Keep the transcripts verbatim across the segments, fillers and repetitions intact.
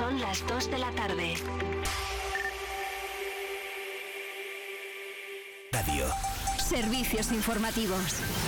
Son las dos de la tarde. Radio. Servicios informativos.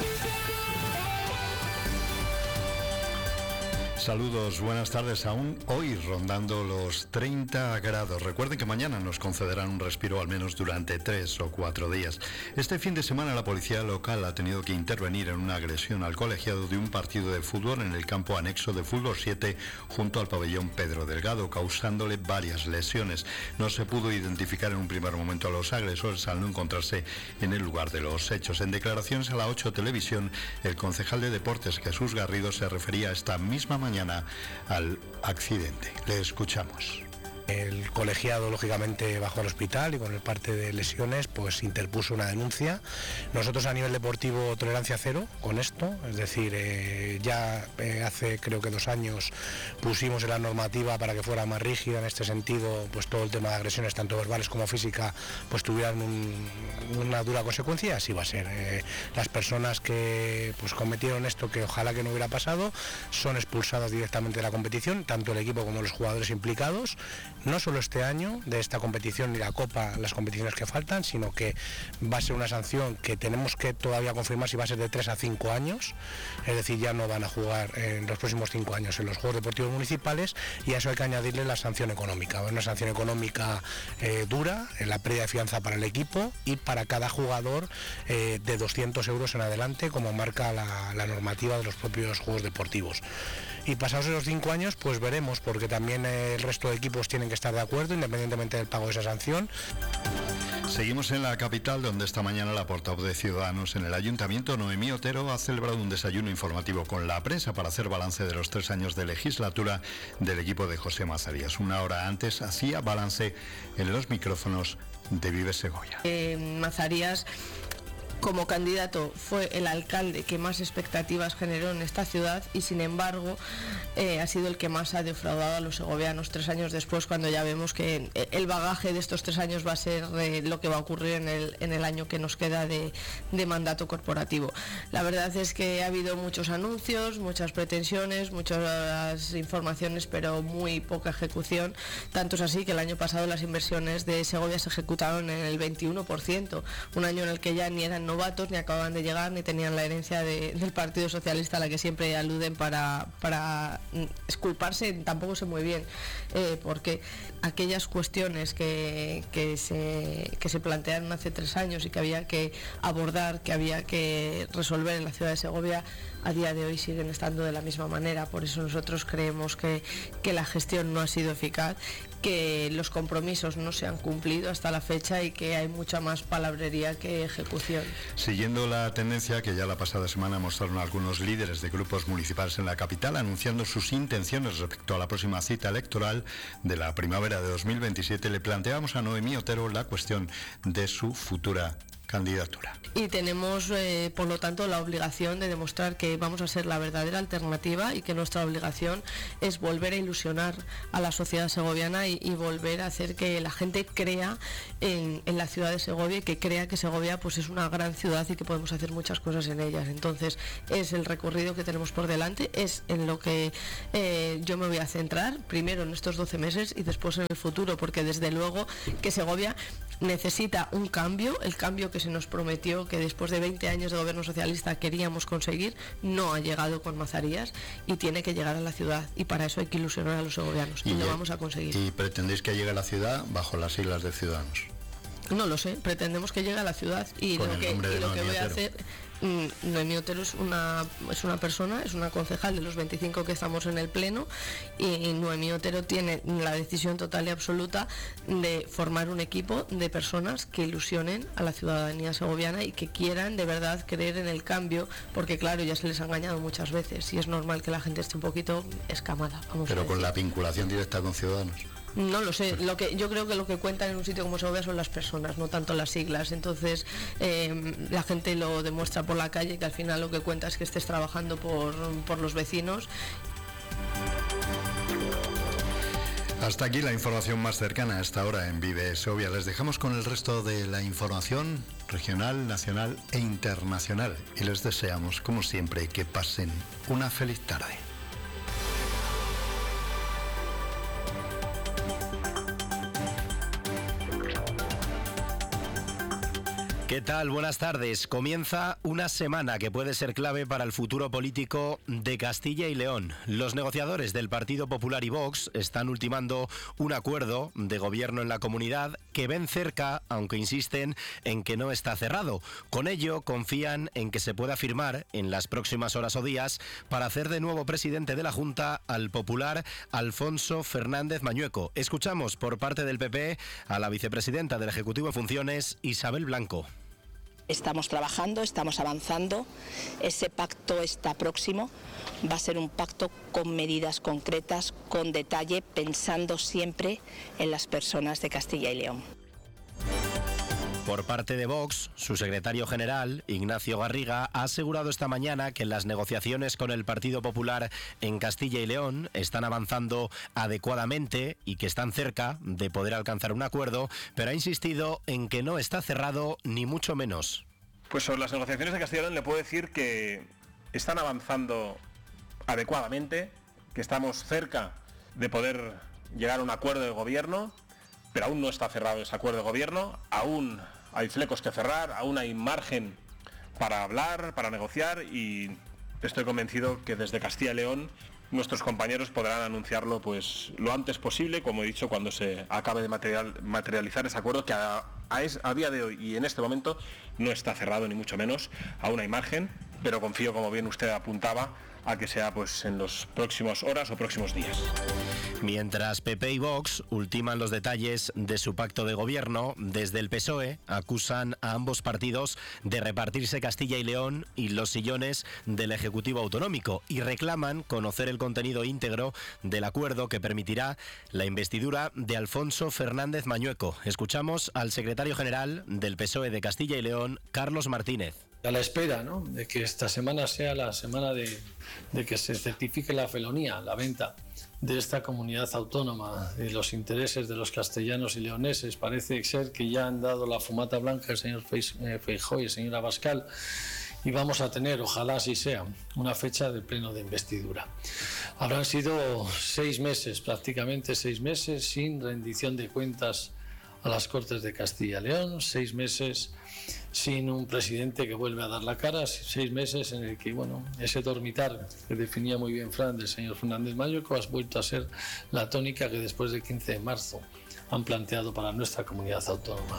Saludos, buenas tardes. Aún hoy rondando los treinta grados. Recuerden que mañana nos concederán un respiro al menos durante tres o cuatro días. Este fin de semana la policía local ha tenido que intervenir en una agresión al colegiado de un partido de fútbol en el campo anexo de Fútbol siete junto al pabellón Pedro Delgado, causándole varias lesiones. No se pudo identificar en un primer momento a los agresores al no encontrarse en el lugar de los hechos. En declaraciones a la ocho Televisión, el concejal de Deportes, Jesús Garrido, se refería a esta misma mañana mañana al accidente. Le escuchamos. El colegiado, lógicamente, bajó al hospital y con el parte de lesiones, pues interpuso una denuncia. Nosotros a nivel deportivo tolerancia cero con esto, es decir, eh, ya eh, hace creo que dos años pusimos en la normativa para que fuera más rígida en este sentido, pues todo el tema de agresiones, tanto verbales como físicas, pues tuvieran un, una dura consecuencia, y así va a ser. Eh, las personas que pues cometieron esto, que ojalá que no hubiera pasado, son expulsadas directamente de la competición, tanto el equipo como los jugadores implicados. No solo este año de esta competición ni la Copa, las competiciones que faltan, sino que va a ser una sanción que tenemos que todavía confirmar si va a ser de tres a cinco años, es decir, ya no van a jugar en los próximos cinco años en los Juegos Deportivos Municipales, y a eso hay que añadirle la sanción económica, una sanción económica eh, dura, en la pérdida de fianza para el equipo y para cada jugador eh, de doscientos euros en adelante, como marca la, la normativa de los propios Juegos Deportivos. Y pasados esos cinco años, pues veremos, porque también eh, el resto de equipos tienen que estar de acuerdo, independientemente del pago de esa sanción. Seguimos en la capital, donde esta mañana la portavoz de Ciudadanos en el Ayuntamiento, Noemí Otero, ha celebrado un desayuno informativo con la prensa para hacer balance de los tres años de legislatura del equipo de José Mazarías. Una hora antes hacía balance en los micrófonos de Vive Segovia. Eh, Mazarías, como candidato, fue el alcalde que más expectativas generó en esta ciudad y, sin embargo, eh, ha sido el que más ha defraudado a los segovianos tres años después, cuando ya vemos que el bagaje de estos tres años va a ser eh, lo que va a ocurrir en el, en el año que nos queda de, de mandato corporativo. La verdad es que ha habido muchos anuncios, muchas pretensiones, muchas informaciones, pero muy poca ejecución. Tanto es así que el año pasado las inversiones de Segovia se ejecutaron en el veintiuno por ciento, un año en el que ya ni eran novatos, ni acababan de llegar, ni tenían la herencia de, del Partido Socialista a la que siempre aluden para, para exculparse. Tampoco sé muy bien eh, porque aquellas cuestiones que, que, se, que se plantearon hace tres años y que había que abordar, que había que resolver en la ciudad de Segovia, a día de hoy siguen estando de la misma manera. Por eso nosotros creemos que, que la gestión no ha sido eficaz, que los compromisos no se han cumplido hasta la fecha y que hay mucha más palabrería que ejecución. Siguiendo la tendencia que ya la pasada semana mostraron algunos líderes de grupos municipales en la capital, anunciando sus intenciones respecto a la próxima cita electoral de la primavera de dos mil veintisiete, le planteamos a Noemí Otero la cuestión de su futura candidatura. Y tenemos, eh, por lo tanto, la obligación de demostrar que vamos a ser la verdadera alternativa y que nuestra obligación es volver a ilusionar a la sociedad segoviana y, y volver a hacer que la gente crea en, en la ciudad de Segovia y que crea que Segovia pues es una gran ciudad y que podemos hacer muchas cosas en ellas. Entonces, es el recorrido que tenemos por delante, es en lo que eh, yo me voy a centrar, primero en estos doce meses y después en el futuro, porque desde luego que Segovia necesita un cambio, el cambio que se nos prometió, que después de veinte años de gobierno socialista queríamos conseguir, no ha llegado con Mazarías y tiene que llegar a la ciudad, y para eso hay que ilusionar a los segovianos y, y lo vamos a conseguir. ¿Y pretendéis que llegue a la ciudad bajo las siglas de Ciudadanos? No lo sé, pretendemos que llegue a la ciudad y lo que, y lo que voy a hacer... Noemí Otero es una, es una persona, es una concejal de los veinticinco que estamos en el pleno, y Noemí Otero tiene la decisión total y absoluta de formar un equipo de personas que ilusionen a la ciudadanía segoviana y que quieran de verdad creer en el cambio, porque claro, ya se les ha engañado muchas veces y es normal que la gente esté un poquito escamada. Vamos Pero a con la vinculación directa con Ciudadanos. No lo sé, lo que yo creo que lo que cuentan en un sitio como Segovia son las personas, no tanto las siglas. Entonces eh, la gente lo demuestra por la calle, que al final lo que cuenta es que estés trabajando por, por los vecinos. Hasta aquí la información más cercana a esta hora en Vive Segovia. Les dejamos con el resto de la información regional, nacional e internacional y les deseamos, como siempre, que pasen una feliz tarde. ¿Qué tal? Buenas tardes. Comienza una semana que puede ser clave para el futuro político de Castilla y León. Los negociadores del Partido Popular y Vox están ultimando un acuerdo de gobierno en la comunidad que ven cerca, aunque insisten en que no está cerrado. Con ello, confían en que se pueda firmar en las próximas horas o días para hacer de nuevo presidente de la Junta al popular Alfonso Fernández Mañueco. Escuchamos por parte del P P a la vicepresidenta del Ejecutivo en funciones, Isabel Blanco. Estamos trabajando, estamos avanzando, ese pacto está próximo, va a ser un pacto con medidas concretas, con detalle, pensando siempre en las personas de Castilla y León. Por parte de Vox, su secretario general, Ignacio Garriga, ha asegurado esta mañana que las negociaciones con el Partido Popular en Castilla y León están avanzando adecuadamente y que están cerca de poder alcanzar un acuerdo, pero ha insistido en que no está cerrado ni mucho menos. Pues sobre las negociaciones de Castilla y León le puedo decir que están avanzando adecuadamente, que estamos cerca de poder llegar a un acuerdo de gobierno, pero aún no está cerrado ese acuerdo de gobierno, aún hay flecos que cerrar, aún hay margen para hablar, para negociar, y estoy convencido que desde Castilla y León nuestros compañeros podrán anunciarlo pues lo antes posible, como he dicho, cuando se acabe de material, materializar ese acuerdo que a, a, es, a día de hoy y en este momento no está cerrado ni mucho menos, aún hay margen, pero confío, como bien usted apuntaba, a que sea pues en los próximos horas o próximos días. Mientras P P y Vox ultiman los detalles de su pacto de gobierno, desde el P S O E acusan a ambos partidos de repartirse Castilla y León y los sillones del Ejecutivo Autonómico y reclaman conocer el contenido íntegro del acuerdo que permitirá la investidura de Alfonso Fernández Mañueco. Escuchamos al secretario general del P S O E de Castilla y León, Carlos Martínez. A la espera, ¿no?, de que esta semana sea la semana de, de que se certifique la felonía, la venta de esta comunidad autónoma y los intereses de los castellanos y leoneses. Parece ser que ya han dado la fumata blanca el señor Feijóo y el señor Abascal, y vamos a tener, ojalá así sea, una fecha de pleno de investidura. Habrán sido seis meses, prácticamente seis meses, sin rendición de cuentas a las Cortes de Castilla y León, seis meses sin un presidente que vuelve a dar la cara, seis meses en el que, bueno, ese dormitar que definía muy bien Fran del señor Fernández Mañueco ha vuelto a ser la tónica que después del quince de marzo han planteado para nuestra comunidad autónoma.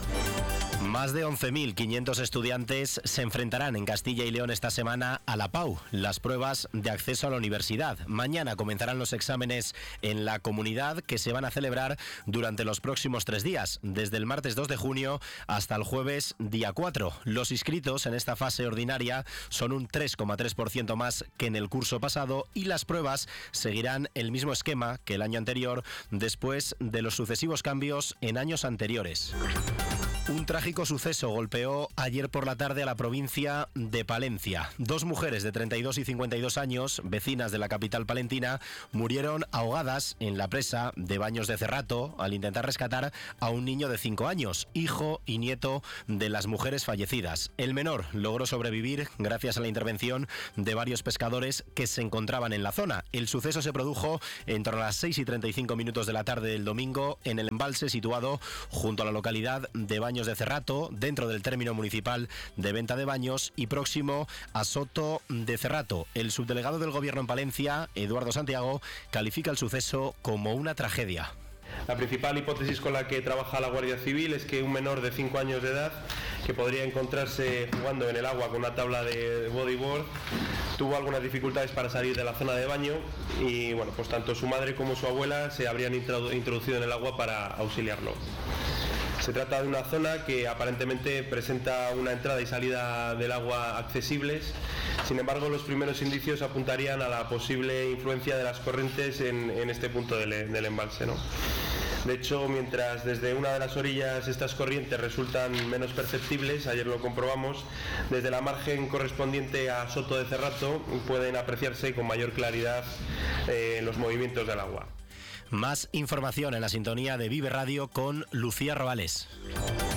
Más de once mil quinientos estudiantes se enfrentarán en Castilla y León esta semana a la PAU, las pruebas de acceso a la universidad. Mañana comenzarán los exámenes en la comunidad que se van a celebrar durante los próximos tres días, desde el martes dos de junio hasta el jueves día cuatro. Los inscritos en esta fase ordinaria son un tres coma tres por ciento más que en el curso pasado y las pruebas seguirán el mismo esquema que el año anterior después de los sucesivos cambios en años anteriores. Un trágico suceso golpeó ayer por la tarde a la provincia de Palencia. Dos mujeres de treinta y dos y cincuenta y dos años, vecinas de la capital palentina, murieron ahogadas en la presa de Baños de Cerrato al intentar rescatar a un niño de cinco años, hijo y nieto de las mujeres fallecidas. El menor logró sobrevivir gracias a la intervención de varios pescadores que se encontraban en la zona. El suceso se produjo en torno a las seis y treinta y cinco minutos de la tarde del domingo en el embalse situado junto a la localidad de Baños de Cerrato, dentro del término municipal de venta de baños y próximo a Soto de Cerrato. El subdelegado del Gobierno en Palencia, Eduardo Santiago, califica el suceso como una tragedia. La principal hipótesis con la que trabaja la Guardia Civil es que un menor de cinco años de edad, que podría encontrarse jugando en el agua con una tabla de bodyboard, tuvo algunas dificultades para salir de la zona de baño y, bueno, pues tanto su madre como su abuela se habrían introducido en el agua para auxiliarlo. Se trata de una zona que aparentemente presenta una entrada y salida del agua accesibles. Sin embargo, los primeros indicios apuntarían a la posible influencia de las corrientes en, en este punto del, del embalse, ¿no? De hecho, mientras desde una de las orillas estas corrientes resultan menos perceptibles, ayer lo comprobamos, desde la margen correspondiente a Soto de Cerrato pueden apreciarse con mayor claridad eh, los movimientos del agua. Más información en la sintonía de Vive Radio con Lucía Robales.